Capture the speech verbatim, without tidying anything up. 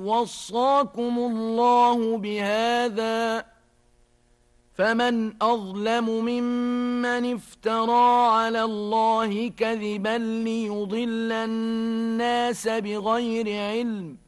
وصاكم الله بهذا فمن أظلم ممن افترى على الله كذبا ليضل الناس بغير علم